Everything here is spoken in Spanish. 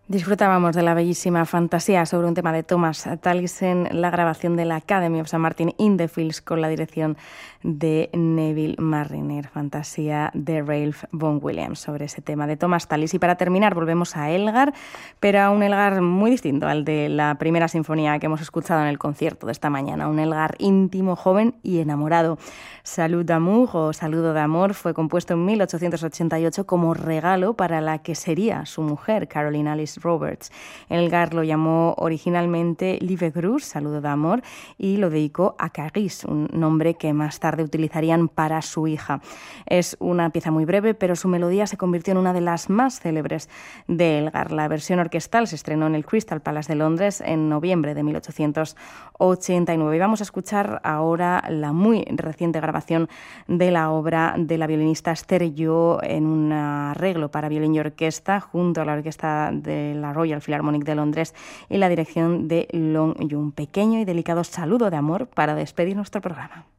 Disfrutábamos de la bellísima fantasía sobre un tema de Thomas Tallis en la grabación de la Academy of St. Martin in the Fields con la dirección de Neville Marriner, fantasía de Ralph Vaughan Williams sobre ese tema de Thomas Tallis. Y para terminar volvemos a Elgar, pero a un Elgar muy distinto al de la primera sinfonía que hemos escuchado en el concierto de esta mañana, un Elgar íntimo, joven y enamorado. Salut d'amour o Saludo de amor fue compuesto en 1888 como regalo para la que sería su mujer, Caroline Alice Roberts. Elgar lo llamó originalmente Liebe Gruß, Saludo de amor, y lo dedicó a Clarisse, un nombre que más tarde utilizarían para su hija. Es una pieza muy breve, pero su melodía se convirtió en una de las más célebres de Elgar. La versión orquestal se estrenó en el Crystal Palace de Londres en noviembre de 1889. Y vamos a escuchar ahora la muy reciente grabación de la obra de la violinista Esther Yo en un arreglo para violín y orquesta junto a la orquesta de la Royal Philharmonic de Londres y la dirección de Long Yu. Un pequeño y delicado saludo de amor para despedir nuestro programa.